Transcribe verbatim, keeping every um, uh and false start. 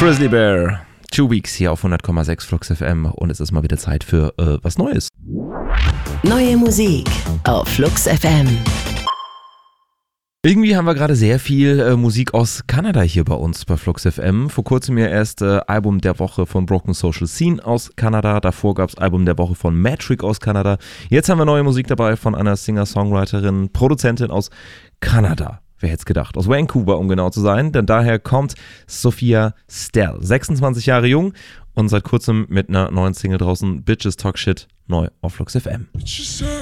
Grizzly Bear, Two Weeks hier auf hundert Komma sechs Flux F M und es ist mal wieder Zeit für äh, was Neues. Neue Musik auf Flux F M. Irgendwie haben wir gerade sehr viel äh, Musik aus Kanada hier bei uns bei Flux F M. Vor kurzem ja erst äh, Album der Woche von Broken Social Scene aus Kanada. Davor gab es Album der Woche von Metric aus Kanada. Jetzt haben wir neue Musik dabei von einer Singer-Songwriterin, Produzentin aus Kanada. Wer hätte es gedacht? Aus Vancouver, um genau zu sein. Denn daher kommt Sophia Stell. sechsundzwanzig Jahre jung und seit kurzem mit einer neuen Single draußen. Bitches Talk Shit, neu auf Flux F M. She said,